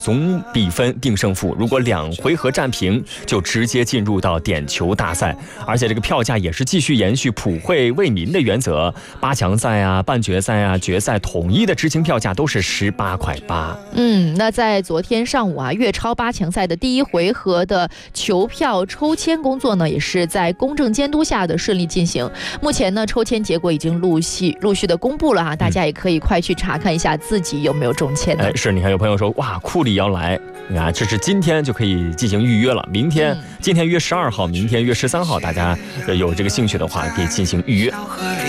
总比分定胜负，如果2回合战平，就直接进入到点球大赛。而且这个票价也是继续延续普惠为民的原则，8强赛啊、半决赛啊、决赛统一的执行票价都是18.8块。 那在昨天上午啊，粤超8强赛的第1回合的球票抽签工作呢，也是在公正监督下的顺利进行。目前呢，抽签结果已经陆续的公布了大家也可以快去查看一下自己有没有中签呢。 是，你看有朋友说哇，库里要来，这是今天就可以进行预约了。明天，今天约12号，明天约13号，大家有这个兴趣的话可以进行预约。